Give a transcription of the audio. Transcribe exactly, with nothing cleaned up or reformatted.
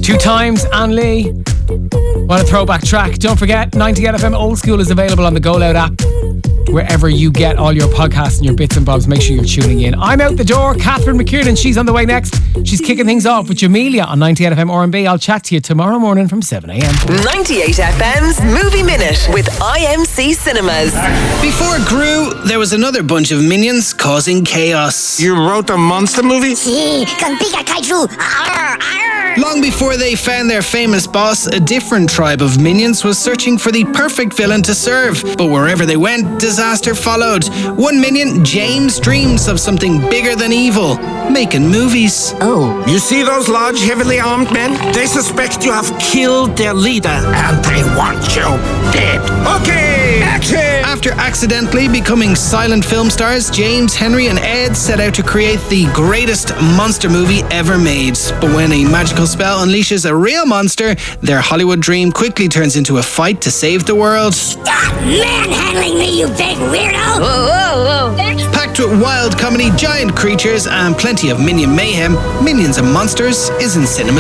Two Times, Anne Lee. What a throwback track. Don't forget, ninety-eight F M Old School is available on the Go Loud app. Wherever you get all your podcasts and your bits and bobs, make sure you're tuning in. I'm out the door. Catherine McKiernan, she's on the way next. She's kicking things off with Jamelia on ninety-eight F M R and B. I'll chat to you tomorrow morning from seven a.m. ninety-eight F M's Movie Minute with I M C Cinemas. Before Gru, there was another bunch of minions causing chaos. You wrote a monster movie? Sí, con Pika Kaiju. Arr, arr. Long before they found their famous boss, a different tribe of minions was searching for the perfect villain to serve. But wherever they went, disaster followed. One minion, James, dreams of something bigger than evil, making movies. Oh. You see those large, heavily armed men? They suspect you have killed their leader, and they want you dead. Okay, action! After accidentally becoming silent film stars, James, Henry and Ed set out to create the greatest monster movie ever made. But when a magical spell unleashes a real monster, their Hollywood dream quickly turns into a fight to save the world. Stop manhandling me, you big weirdo! Whoa, whoa, whoa. Packed with wild comedy, giant creatures and plenty of minion mayhem, Minions and Monsters is in cinemas